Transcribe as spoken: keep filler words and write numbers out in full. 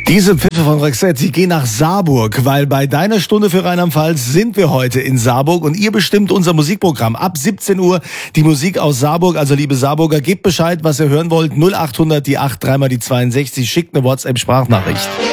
Diese Pfiffe von Roxette, die gehen nach Saarburg, weil bei deiner Stunde für Rheinland-Pfalz sind wir heute in Saarburg und ihr bestimmt unser Musikprogramm. Ab siebzehn Uhr die Musik aus Saarburg. Also liebe Saarburger, gebt Bescheid, was ihr hören wollt. null acht hundert, die acht, dreimal die zweiundsechzig, schickt eine WhatsApp-Sprachnachricht.